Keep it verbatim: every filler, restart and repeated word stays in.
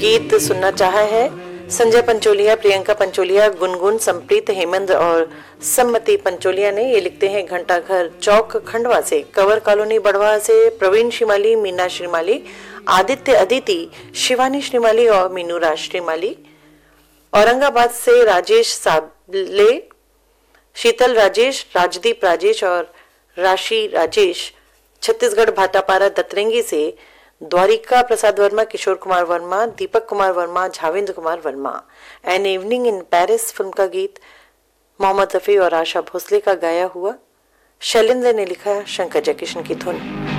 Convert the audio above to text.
गीत सुनना चाहा है संजय पंचोलिया, प्रियंका पंचोलिया, गुनगुन, संप्रीत, हेमंत और सम्मति पंचोलिया ने। ये लिखते हैं घंटा घर चौक खंडवा से, कवर कॉलोनी बड़वा से प्रवीण श्रीमाली, मीना श्रीमाली, आदित्य अदिति, शिवानी श्रीमाली और मीनूराज श्रीमाली। औरंगाबाद से राजेश साबले, शीतल राजेश, राजदीप राजेश और राशि राजेश। छत्तीसगढ़ भाटापारा दतरंगी से द्वारिका प्रसाद Verma, Kishore Kumar Verma, Deepak Kumar Verma, झावेंद्र Kumar Verma. An evening in Paris film का गीत मोहम्मद रफी और आशा भोसले का गाया हुआ। शैलेंद्र ने लिखा शंकर जयकिशन की धुन।